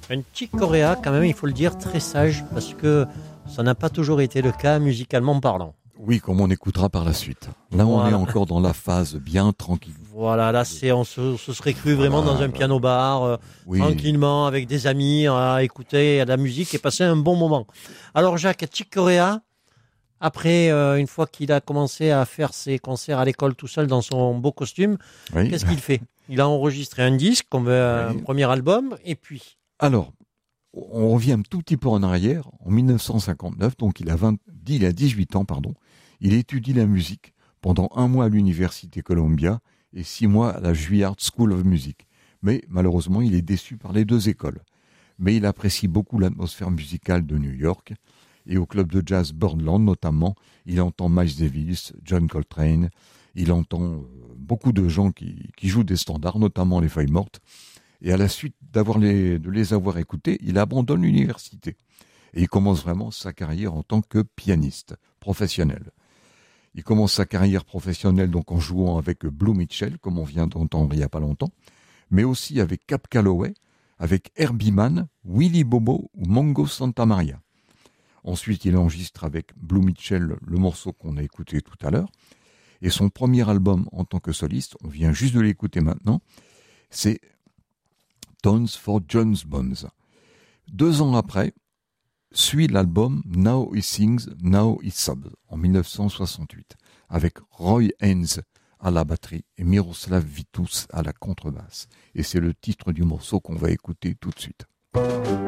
Un Chick Corea, quand même, il faut le dire, très sage, parce que ça n'a pas toujours été le cas musicalement parlant. Oui, comme on écoutera par la suite. Là, on est Voilà. encore dans la phase bien tranquille. Voilà, là, on se serait cru vraiment dans un piano-bar, Oui. tranquillement, avec des amis, à écouter la musique et passer un bon moment. Alors, Jacques, Chick Corea, après, une fois qu'il a commencé à faire ses concerts à l'école tout seul dans son beau costume, Oui. qu'est-ce qu'il fait? Il a enregistré un disque, un premier album, et puis... Alors, on revient un tout petit peu en arrière. En 1959, donc il a 18 ans, pardon. Il étudie la musique pendant 1 mois à l'université Columbia et 6 mois à la Juilliard School of Music. Mais malheureusement, il est déçu par les 2 écoles. Mais il apprécie beaucoup l'atmosphère musicale de New York. Et au club de jazz Birdland, notamment, il entend Miles Davis, John Coltrane. Il entend beaucoup de gens qui jouent des standards, notamment les Feuilles Mortes. Et à la suite de les avoir écoutés, il abandonne l'université. Et il commence vraiment sa carrière en tant que pianiste professionnel. Il commence sa carrière professionnelle donc en jouant avec Blue Mitchell, comme on vient d'entendre il n'y a pas longtemps, mais aussi avec Cap Calloway, avec Herbie Mann, Willie Bobo ou Mongo Santamaria. Ensuite, il enregistre avec Blue Mitchell le morceau qu'on a écouté tout à l'heure. Et son premier album en tant que soliste, on vient juste de l'écouter maintenant, c'est Tones for John's Bones. 2 ans après, suit l'album Now He Sings, Now He Sobs en 1968, avec Roy Haynes à la batterie et Miroslav Vitous à la contrebasse. Et c'est le titre du morceau qu'on va écouter tout de suite.